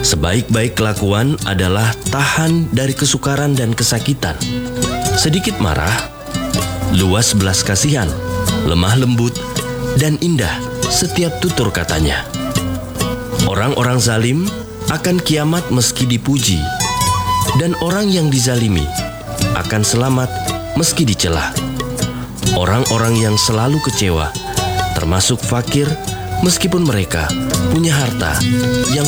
Sebaik-baik kelakuan adalah tahan dari kesukaran dan kesakitan. Sedikit marah, luas belas kasihan, lemah lembut, dan indah setiap tutur katanya. Orang-orang zalim akan kiamat meski dipuji, dan orang yang dizalimi akan selamat meski dicela. Orang-orang yang selalu kecewa, termasuk fakir, meskipun mereka punya harta yang